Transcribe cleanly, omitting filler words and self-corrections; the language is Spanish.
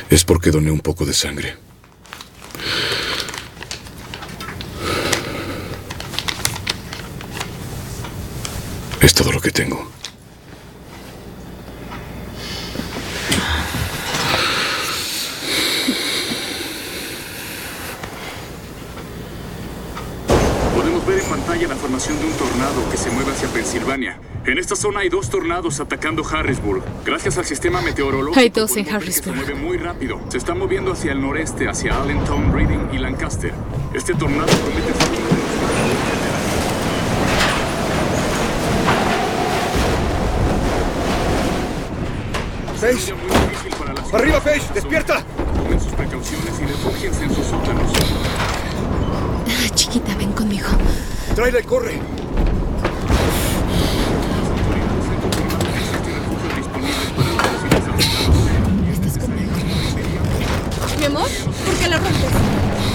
es porque doné un poco de sangre. Es todo lo que tengo. Podemos ver en pantalla la formación de un tornado que se mueve hacia Pensilvania. En esta zona hay 2 tornados atacando Harrisburg. Gracias al sistema meteorológico, Hay 2 en podemos ver que se Harrisburg. mueve muy rápido. Se está moviendo hacia el noreste, hacia Allentown, Reading y Lancaster. Este tornado promete ser uno de los Paige. muy difícil para la ciudad. ¡Arriba, Paige! ¡Despierta! Tomen sus precauciones y refúgiense en sus sótanos. Ah, chiquita, ven conmigo. ¡Tráela y corre! ¿Estás conmigo? Mi amor, ¿por qué la rompes?